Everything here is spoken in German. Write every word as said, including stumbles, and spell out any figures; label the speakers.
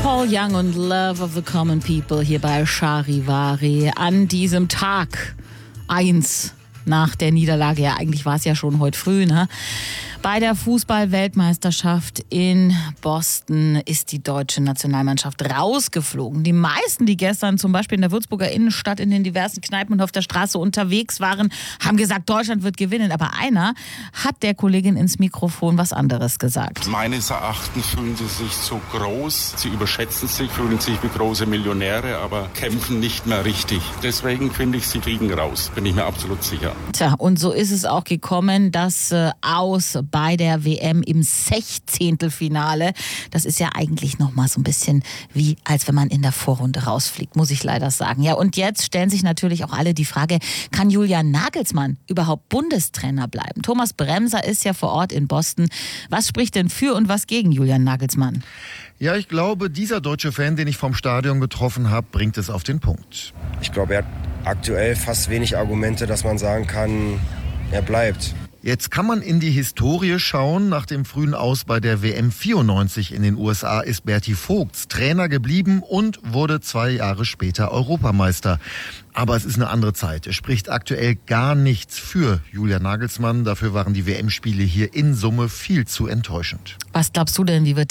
Speaker 1: Paul Young und Love of the Common People hier bei Charivari an diesem Tag eins nach der Niederlage. Ja, eigentlich war es ja schon heute früh, ne? Bei der Fußball-Weltmeisterschaft in Boston ist die deutsche Nationalmannschaft rausgeflogen. Die meisten, die gestern zum Beispiel in der Würzburger Innenstadt in den diversen Kneipen und auf der Straße unterwegs waren, haben gesagt, Deutschland wird gewinnen. Aber einer hat der Kollegin ins Mikrofon was anderes gesagt.
Speaker 2: Meines Erachtens fühlen sie sich zu groß. Sie überschätzen sich, fühlen sich wie große Millionäre, aber kämpfen nicht mehr richtig. Deswegen finde ich, sie fliegen raus. Bin ich mir absolut sicher.
Speaker 1: Tja, und so ist es auch gekommen, dass äh, aus bei der W M im Sechzehntelfinale. Das ist ja eigentlich noch mal so ein bisschen wie, als wenn man in der Vorrunde rausfliegt, muss ich leider sagen. Ja, und jetzt stellen sich natürlich auch alle die Frage, kann Julian Nagelsmann überhaupt Bundestrainer bleiben? Thomas Bremser ist ja vor Ort in Boston. Was spricht denn für und was gegen Julian Nagelsmann?
Speaker 3: Ja, ich glaube, dieser deutsche Fan, den ich vom Stadion getroffen habe, bringt es auf den Punkt.
Speaker 4: Ich glaube, er hat aktuell fast wenig Argumente, dass man sagen kann, er bleibt.
Speaker 3: Jetzt kann man in die Historie schauen. Nach dem frühen Aus bei der W M vierundneunzig in den U S A ist Berti Vogts Trainer geblieben und wurde zwei Jahre später Europameister. Aber es ist eine andere Zeit. Es spricht aktuell gar nichts für Julian Nagelsmann. Dafür waren die W M-Spiele hier in Summe viel zu enttäuschend.
Speaker 1: Was glaubst du denn, wie wird